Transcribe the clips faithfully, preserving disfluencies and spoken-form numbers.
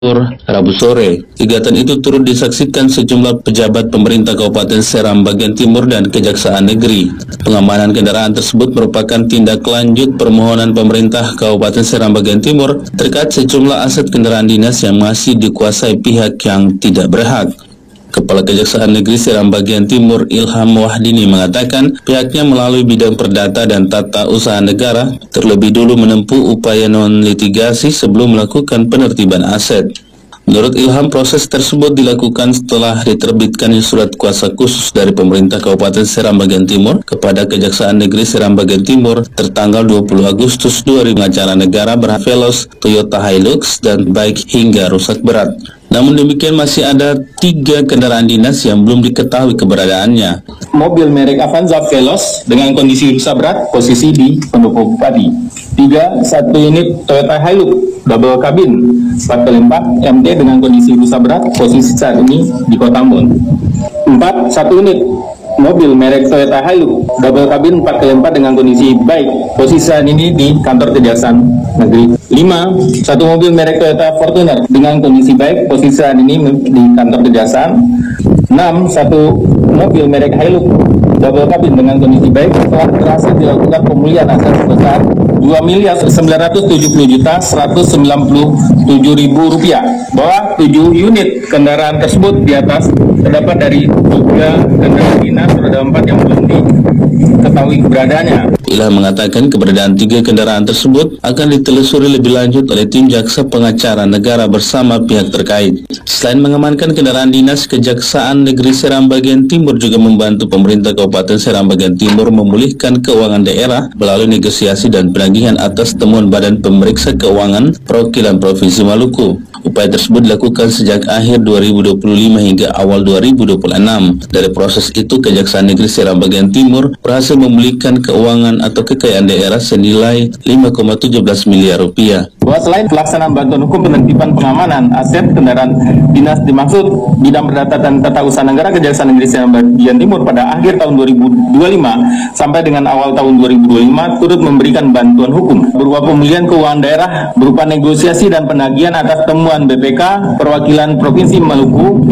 Rabu sore. Kegiatan itu turut disaksikan sejumlah pejabat pemerintah Kabupaten Seram bagian timur dan Kejaksaan Negeri. Pengamanan kendaraan tersebut merupakan tindak lanjut permohonan pemerintah Kabupaten Seram bagian timur terkait sejumlah aset kendaraan dinas yang masih dikuasai pihak yang tidak berhak. Kepala Kejaksaan Negeri Seram bagian Timur Ilham Wahdini mengatakan pihaknya melalui bidang perdata dan tata usaha negara terlebih dulu menempuh upaya non-litigasi sebelum melakukan penertiban aset. Menurut Ilham, proses tersebut dilakukan setelah diterbitkan surat kuasa khusus dari pemerintah Kabupaten Seram bagian Timur kepada Kejaksaan Negeri Seram bagian Timur tertanggal dua puluh Agustus dua ribu pengacara negara berhak Veloz, Toyota Hilux, dan baik hingga rusak berat. Namun demikian masih ada tiga kendaraan dinas yang belum diketahui keberadaannya. Mobil merek Avanza Veloz dengan kondisi rusak berat posisi di Pendopo Padi. Tiga, satu unit Toyota Hilux double cabin empat kali empat M T dengan kondisi rusak berat posisi saat ini di Kota Ambon. Empat, satu unit mobil merek Toyota Hilux double cabin empat kali empat dengan kondisi baik posisi saat ini di kantor Kejaksaan Negeri. Lima, satu mobil merek Toyota Fortuner dengan kondisi baik posisi saat ini di kantor Kejaksaan. Enam, satu mobil merek Hilux double cabin dengan kondisi baik telah berhasil dilakukan pemulihan aset sebesar dua miliar sembilan ratus tujuh puluh juta seratus sembilan puluh tujuh ribu rupiah. Bahwa tujuh unit kendaraan tersebut di atas terdapat dari tiga kendaraan dinas, roda empat yang belum diketahui keberadaannya. Ilham mengatakan keberadaan tiga kendaraan tersebut akan ditelusuri lebih lanjut oleh tim jaksa pengacara negara bersama pihak terkait. Selain mengamankan kendaraan dinas, Kejaksaan Negeri Seram bagian Timur juga membantu pemerintah Kabupaten Seram bagian Timur memulihkan keuangan daerah melalui negosiasi dan penagihan atas temuan Badan Pemeriksa Keuangan Perwakilan Provinsi Maluku. Upaya tersebut dilakukan sejak akhir dua ribu dua puluh lima hingga awal dua ribu dua puluh enam. Dari proses itu, Kejaksaan Negeri Seram bagian Timur berhasil memulihkan keuangan atau kekayaan daerah senilai lima koma satu tujuh miliar rupiah. Bahwa selain pelaksanaan bantuan hukum penertiban pengamanan aset kendaraan dinas dimaksud bidang perdata dan tata usaha negara Kejaksaan Negeri Seram bagian Timur pada akhir tahun dua ribu dua puluh lima sampai dengan awal tahun dua ribu dua puluh lima turut memberikan bantuan hukum berupa pemulihan keuangan daerah berupa negosiasi dan penagihan atas temuan B P K Perwakilan Provinsi Maluku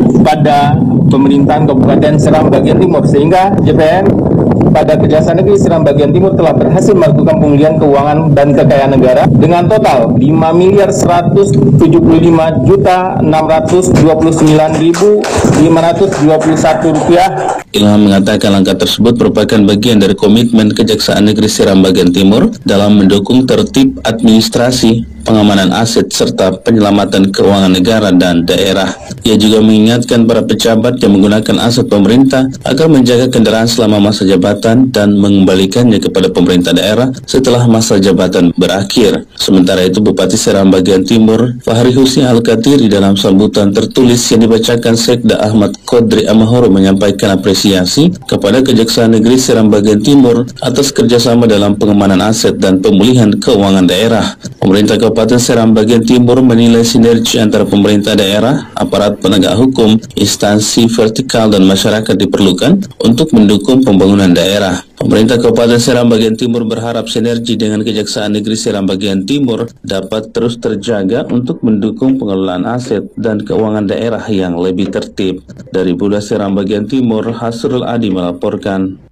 pada pemerintahan Kabupaten Seram bagian Timur, sehingga J P N pada Kejaksaan Negeri Seram bagian Timur telah berhasil melakukan pemulihan keuangan dan kekayaan negara dengan total lima miliar seratus tujuh puluh lima juta enam ratus dua puluh sembilan ribu lima ratus dua puluh satu rupiah. Ilham mengatakan langkah tersebut merupakan bagian dari komitmen Kejaksaan Negeri Seram bagian Timur dalam mendukung tertib administrasi, pengamanan aset, serta penyelamatan keuangan negara dan daerah. Ia juga mengingatkan para pejabat yang menggunakan aset pemerintah agar menjaga kendaraan selama masa jabatan dan mengembalikannya kepada pemerintah daerah setelah masa jabatan berakhir. Sementara itu, Bupati Seram bagian Timur, Fahri Husni Al-Katiri, dalam sambutan tertulis yang dibacakan Sekda Ahmad Kodri Amahoro menyampaikan apresiasi kepada Kejaksaan Negeri Seram bagian Timur atas kerjasama dalam pengamanan aset dan pemulihan keuangan daerah. Pemerintah Kabupaten Seram bagian Timur menilai sinergi antara pemerintah daerah, aparat penegak hukum, instansi vertikal, dan masyarakat diperlukan untuk mendukung pembangunan daerah. Pemerintah Kabupaten Seram bagian Timur berharap sinergi dengan Kejaksaan Negeri Seram bagian Timur dapat terus terjaga untuk mendukung pengelolaan aset dan keuangan daerah yang lebih tertib. Dari Buda Seram bagian Timur, Hasrul Adi melaporkan.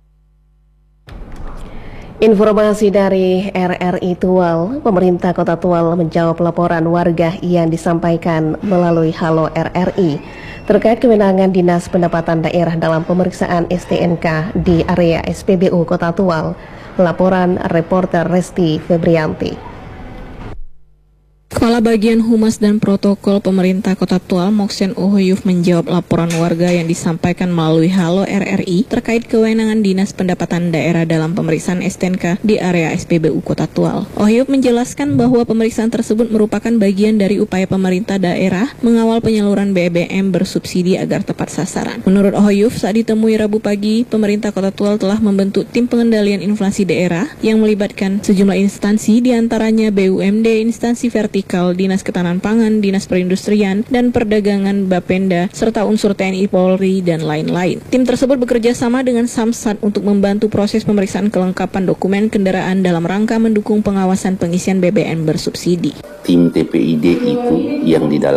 Informasi dari R R I Tual, pemerintah Kota Tual menjawab laporan warga yang disampaikan melalui Halo R R I terkait kewenangan Dinas Pendapatan Daerah dalam pemeriksaan S T N K di area S P B U Kota Tual. Laporan reporter Resti Febrianti. Kepala Bagian Humas dan Protokol Pemerintah Kota Tual, Moksen Ohoyuf, menjawab laporan warga yang disampaikan melalui Halo R R I terkait kewenangan Dinas Pendapatan Daerah dalam pemeriksaan S T N K di area S P B U Kota Tual. Ohoyuf menjelaskan bahwa pemeriksaan tersebut merupakan bagian dari upaya pemerintah daerah mengawal penyaluran B B M bersubsidi agar tepat sasaran. Menurut Ohoyuf, saat ditemui Rabu pagi, pemerintah Kota Tual telah membentuk tim pengendalian inflasi daerah yang melibatkan sejumlah instansi, diantaranya B U M D, instansi vertikal, Fiskal, Dinas Ketahanan Pangan, Dinas Perindustrian, dan Perdagangan Bapenda, serta unsur T N I Polri, dan lain-lain. Tim tersebut bekerja sama dengan Samsat untuk membantu proses pemeriksaan kelengkapan dokumen kendaraan dalam rangka mendukung pengawasan pengisian B B M bersubsidi. Tim T P I D itu yang di dalam